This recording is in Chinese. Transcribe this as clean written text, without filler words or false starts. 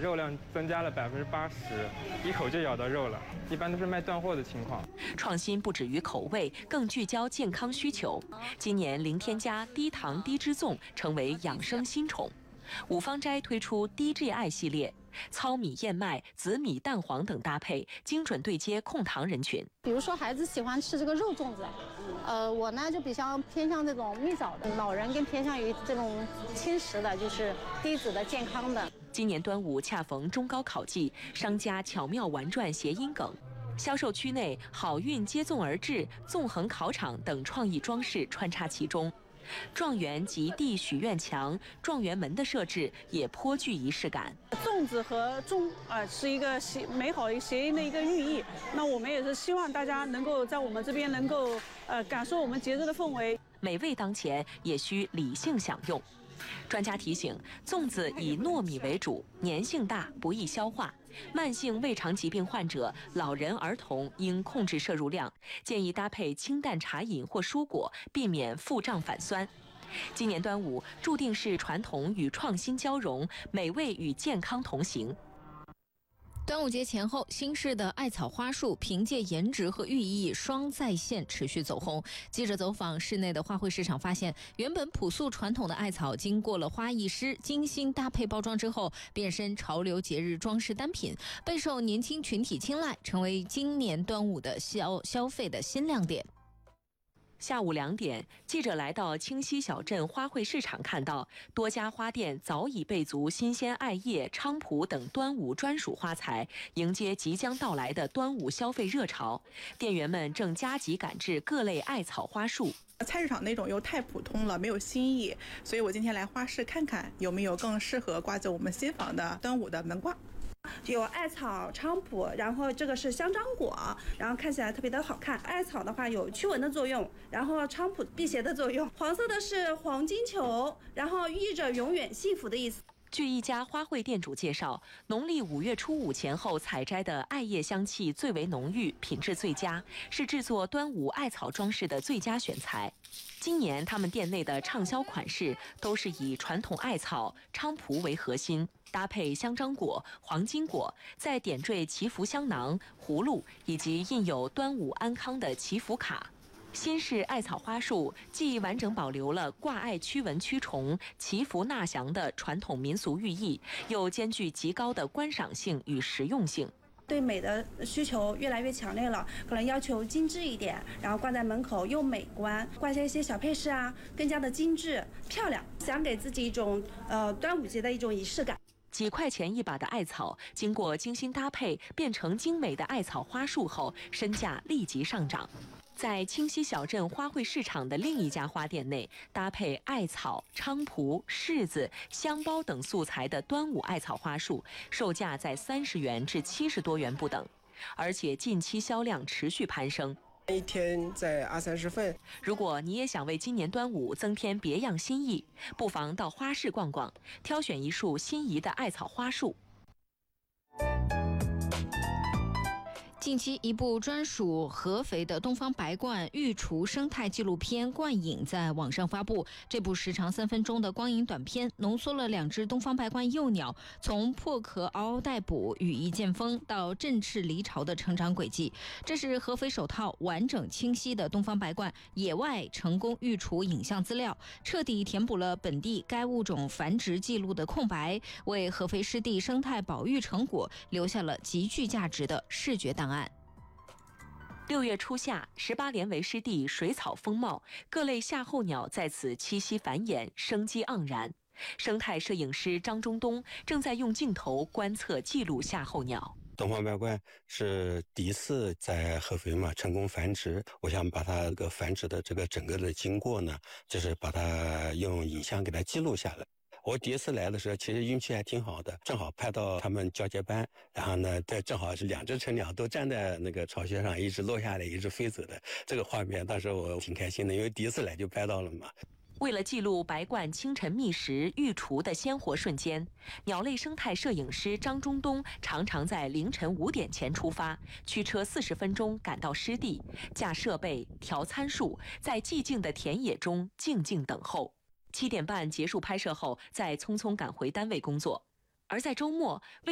肉量增加了80%，一口就咬到肉了。一般都是卖断货的情况。 创新不止于口味，更聚焦健康需求。今年零添加、低糖、低脂粽成为养生新宠。五芳斋推出 DGI 系列，糙米、燕麦、紫米、蛋黄等搭配，精准对接控糖人群。 比如说孩子喜欢吃这个肉粽子，我呢就偏向这种蜜枣的，老人更偏向于这种轻食的，就是低脂的、健康的。 今年端午恰逢中高考季，商家巧妙玩转谐音梗。销售区内好运接踵而至、纵横考场等创意装饰穿插其中。状元及第许愿墙、状元门的设置也颇具仪式感。 粽子和钟是一个美好谐音的一个寓意。那我们也是希望大家能够在我们这边能够感受我们节日的氛围。 美味当前，也需理性享用。专家提醒，粽子以糯米为主，粘性大，不易消化。慢性胃肠疾病患者、老人、儿童应控制摄入量，建议搭配清淡茶饮或蔬果，避免腹胀反酸。今年端午注定是传统与创新交融，美味与健康同行。 端午节前后，新式的艾草花束凭借颜值和寓意双在线持续走红。记者走访市内的花卉市场，发现原本朴素传统的艾草，经过了花艺师精心搭配包装之后，变身潮流节日装饰单品，备受年轻群体青睐，成为今年端午的消费的新亮点。 下午2点，记者来到清溪小镇花卉市场，看到多家花店早已备足新鲜艾叶、菖蒲等端午专属花材，迎接即将到来的端午消费热潮。店员们正加急赶制各类艾草花束。 菜市场那种又太普通了，没有新意，所以我今天来花市看看有没有更适合挂在我们新房的端午的门挂。 有艾草、菖蒲，然后这个是香樟果，然后看起来特别的好看。艾草的话有驱蚊的作用，然后菖蒲辟邪的作用。黄色的是黄金球，然后寓意着永远幸福的意思。 据一家花卉店主介绍，农历5月初5前后采摘的艾叶香气最为浓郁，品质最佳，是制作端午艾草装饰的最佳选材。今年他们店内的畅销款式都是以传统艾草、菖蒲为核心，搭配香樟果、黄金果，再点缀祈福香囊、葫芦以及印有端午安康的祈福卡。新式艾草花束既完整保留了挂艾驱蚊驱虫、祈福纳祥的传统民俗寓意，又兼具极高的观赏性与实用性。 对美的需求越来越强烈了，可能要求精致一点，然后挂在门口又美观，挂下一些小配饰啊，更加的精致漂亮，想给自己一种端午节的一种仪式感。 几块钱一把的艾草，经过精心搭配，变成精美的艾草花束后，身价立即上涨。在清溪小镇花卉市场的另一家花店内，搭配艾草、菖蒲、柿子、香包等素材的端午艾草花束，售价在30元至70多元不等，而且近期销量持续攀升。 一天在20-30份。 如果你也想为今年端午增添别样新意，不妨到花市逛逛，挑选一束心仪的艾草花束。 近期，一部专属合肥的东方白鹳育雏生态纪录片《鹳影》在网上发布。这部时长3分钟的光影短片，浓缩了2只东方白鹳幼鸟从破壳嗷嗷待哺、羽翼渐丰到振翅离巢的成长轨迹。这是合肥首套完整清晰的东方白鹳野外成功育雏影像资料，彻底填补了本地该物种繁殖记录的空白，为合肥湿地生态保育成果留下了极具价值的视觉档案。 6月初夏，18连围湿地水草丰茂，各类夏候鸟在此栖息繁衍，生机盎然。生态摄影师张中东正在用镜头观测记录夏候鸟。 东方白鹳是第一次在合肥成功繁殖，我想把它这个繁殖的这个整个的经过呢，就是把它用影像给它记录下来。我第一次来的时候，其实运气还挺好的，正好拍到他们交接班，然后呢，正好是2只成鸟都站在那个巢穴上，一直落下来，一直飞走的这个画面，当时我挺开心的，因为第一次来就拍到了嘛。 为了记录白鹳清晨觅食、育雏的鲜活瞬间，鸟类生态摄影师张中东常常在凌晨5点前出发，驱车40分钟赶到湿地，架设备、调参数，在寂静的田野中静静等候。7点半结束拍摄后，再匆匆赶回单位工作。而在周末，